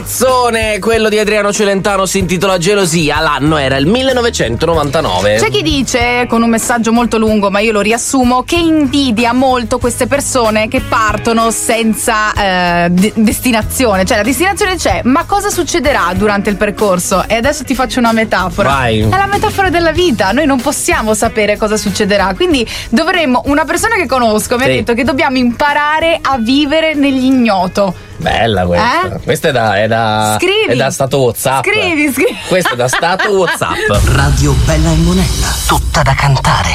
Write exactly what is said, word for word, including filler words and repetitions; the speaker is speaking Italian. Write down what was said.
Pezzone, quello di Adriano Celentano, si intitola Gelosia, l'anno era il millenovecentonovantanove. C'è chi dice, con un messaggio molto lungo, ma io lo riassumo, che invidia molto queste persone che partono senza eh, de- destinazione. Cioè la destinazione c'è, ma cosa succederà durante il percorso? E adesso ti faccio una metafora. Vai. È la metafora della vita, noi non possiamo sapere cosa succederà, quindi dovremmo, una persona che conosco mi ha Sì. detto che dobbiamo imparare a vivere nell'ignoto. Bella questa. Eh? Questa è da, è da, Scrivi. è da stato WhatsApp. Scrivi, scrivi. Questo è da stato WhatsApp. Radio Bella e Monella, tutta da cantare.